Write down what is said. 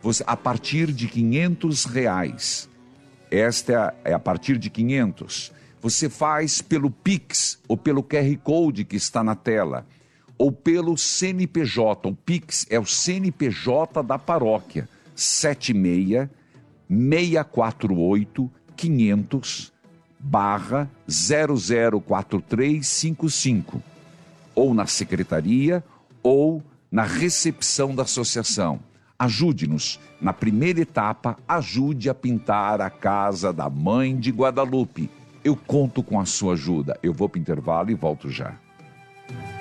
a partir de R$500. Esta é a partir de 500. Você faz pelo Pix ou pelo QR Code que está na tela, ou pelo CNPJ. O Pix é o CNPJ da paróquia, 76-648-500/004355, ou na secretaria ou na recepção da associação. Ajude-nos. Na primeira etapa, ajude a pintar a casa da Mãe de Guadalupe. Eu conto com a sua ajuda. Eu vou para o intervalo e volto já.